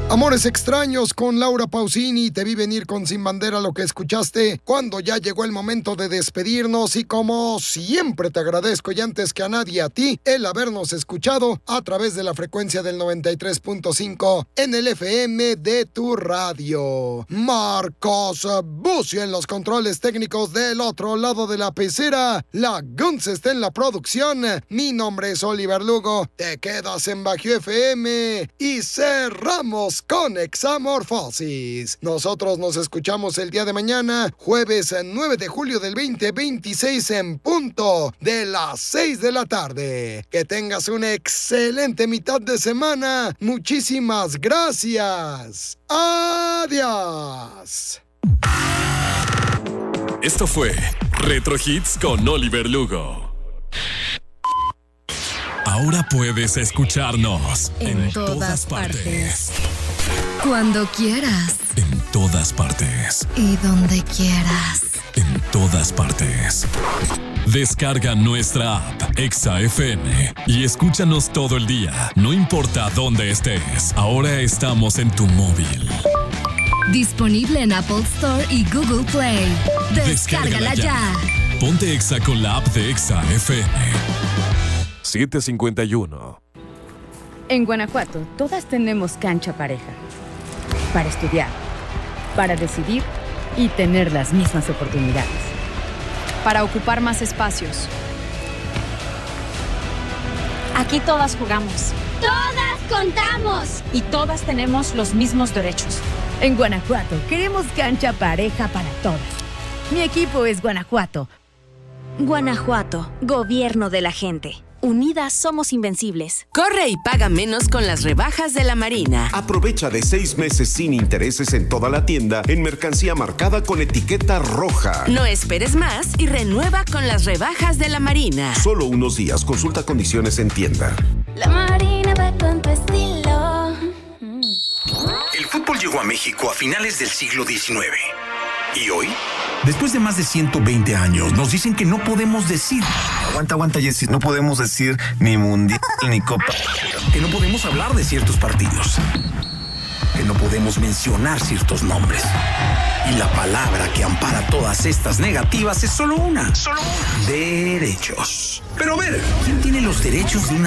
Amores extraños con Laura Pausini. Te vi venir con Sin Bandera, lo que escuchaste cuando ya llegó el momento de despedirnos. Y como siempre te agradezco, y antes que a nadie a ti, el habernos escuchado a través de la frecuencia del 93.5 en el FM de tu radio. Marcos Bucio en los controles técnicos del otro lado de la pecera. La Guns está en la producción. Mi nombre es Oliver Lugo. Te quedas en Bajío FM y cerramos con Examorfosis. Nosotros nos escuchamos el día de mañana, jueves 9 de julio del 2026 en punto de las 6 de la tarde. Que tengas una excelente mitad de semana. Muchísimas gracias. Adiós. Esto fue Retro Hits con Oliver Lugo. Ahora puedes escucharnos en todas partes. Cuando quieras. En todas partes. Y donde quieras. En todas partes. Descarga nuestra app Exa FM y escúchanos todo el día, no importa dónde estés. Ahora estamos en tu móvil. Disponible en Apple Store y Google Play. Descárgala ya. Ponte Exa con la app de Exa FM. 751. En Guanajuato, todas tenemos cancha pareja. Para estudiar, para decidir y tener las mismas oportunidades. Para ocupar más espacios. Aquí todas jugamos. ¡Todas contamos! Y todas tenemos los mismos derechos. En Guanajuato, queremos cancha pareja para todas. Mi equipo es Guanajuato. Guanajuato, gobierno de la gente. Unidas somos invencibles. Corre y paga menos con las rebajas de la Marina. Aprovecha de 6 meses sin intereses en toda la tienda en mercancía marcada con etiqueta roja. No esperes más y renueva con las rebajas de la Marina. Solo unos días. Consulta condiciones en tienda. La Marina va con tu estilo. El fútbol llegó a México a finales del siglo XIX. ¿Y hoy? Después de más de 120 años, nos dicen que no podemos decir... Aguanta, Jessy. No podemos decir ni mundial ni copa. Que no podemos hablar de ciertos partidos. Que no podemos mencionar ciertos nombres. Y la palabra que ampara todas estas negativas es solo una. Derechos. Pero a ver, ¿quién tiene los derechos de una